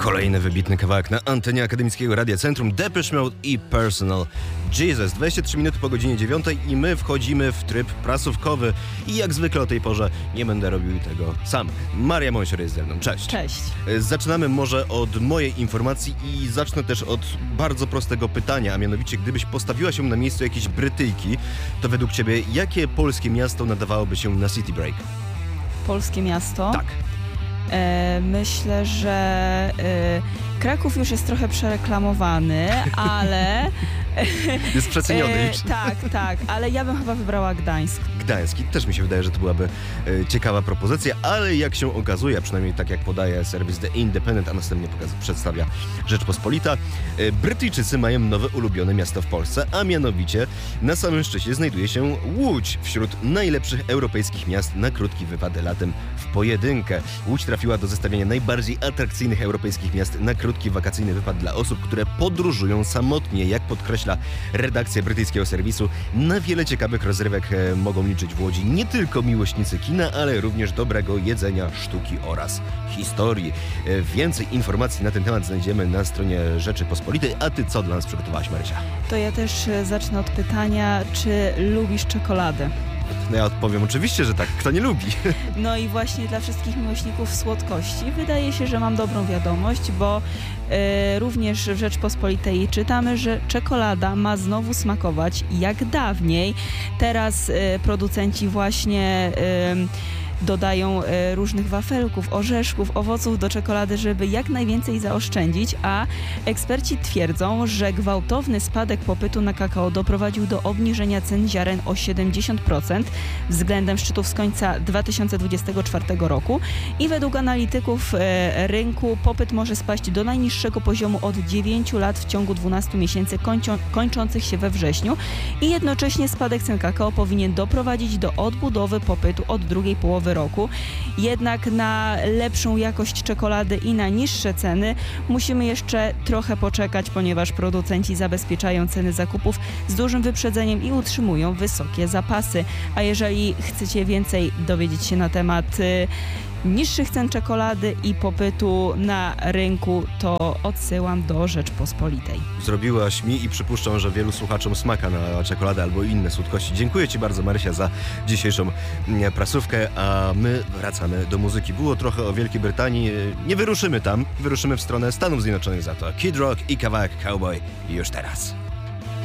Kolejny wybitny kawałek na antenie Akademickiego Radia Centrum, Depeche Mode i Personal Jesus. 23 minuty po godzinie 9 i my wchodzimy w tryb prasówkowy i jak zwykle o tej porze nie będę robił tego sam. Maria Mąsior jest ze mną. Cześć. Cześć. Zaczynamy może od mojej informacji i zacznę też od bardzo prostego pytania, a mianowicie gdybyś postawiła się na miejscu jakiejś Brytyjki, to według ciebie jakie polskie miasto nadawałoby się na City Break? Polskie miasto? Tak. Myślę, że Kraków już jest trochę przereklamowany, ale... Jest przeceniony. Tak, ale ja bym chyba wybrała Gdańsk. Gdański. Też mi się wydaje, że to byłaby ciekawa propozycja, ale jak się okazuje, a przynajmniej tak jak podaje serwis The Independent, a następnie przedstawia Rzeczpospolita, Brytyjczycy mają nowe ulubione miasto w Polsce, a mianowicie na samym szczycie znajduje się Łódź, wśród najlepszych europejskich miast na krótki wypad latem w pojedynkę. Łódź trafiła do zestawienia najbardziej atrakcyjnych europejskich miast na krótki wakacyjny wypad dla osób, które podróżują samotnie. Jak podkreśla redakcja brytyjskiego serwisu, na wiele ciekawych rozrywek mogą liczyć w Łodzi nie tylko miłośnicy kina, ale również dobrego jedzenia, sztuki oraz historii. Więcej informacji na ten temat znajdziemy na stronie Rzeczypospolitej. A ty co dla nas przygotowałaś, Marysia? To ja też zacznę od pytania, czy lubisz czekoladę? No ja odpowiem oczywiście, że tak. Kto nie lubi? No i właśnie dla wszystkich miłośników słodkości wydaje się, że mam dobrą wiadomość, bo również w Rzeczpospolitej czytamy, że czekolada ma znowu smakować jak dawniej. Teraz producenci właśnie dodają różnych wafelków, orzeszków, owoców do czekolady, żeby jak najwięcej zaoszczędzić, a eksperci twierdzą, że gwałtowny spadek popytu na kakao doprowadził do obniżenia cen ziaren o 70% względem szczytów z końca 2024 roku i według analityków rynku popyt może spaść do najniższego poziomu od 9 lat w ciągu 12 miesięcy kończących się we wrześniu i jednocześnie spadek cen kakao powinien doprowadzić do odbudowy popytu od drugiej połowy roku. Jednak na lepszą jakość czekolady i na niższe ceny musimy jeszcze trochę poczekać, ponieważ producenci zabezpieczają ceny zakupów z dużym wyprzedzeniem i utrzymują wysokie zapasy. A jeżeli chcecie więcej dowiedzieć się na temat niższych cen czekolady i popytu na rynku, to odsyłam do Rzeczpospolitej. Zrobiłaś mi i przypuszczam, że wielu słuchaczom smaka na czekoladę albo inne słodkości. Dziękuję ci bardzo, Marysia, za dzisiejszą prasówkę, a my wracamy do muzyki. Było trochę o Wielkiej Brytanii. Nie wyruszymy tam, wyruszymy w stronę Stanów Zjednoczonych za to. Kid Rock i kawałek Cowboy już teraz.